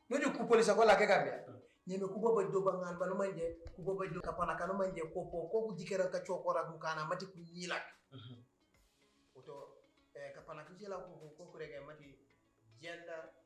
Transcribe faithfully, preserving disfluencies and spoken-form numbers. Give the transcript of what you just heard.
nuju ku police ko la ke gambia nyeme ku boba do bangal banu manje ku boba do kapana kanu manje ko ko ko jikera ka chokora ku kana mati ku nyilak oto eh kapana ku jela ko ko ko rege mati gender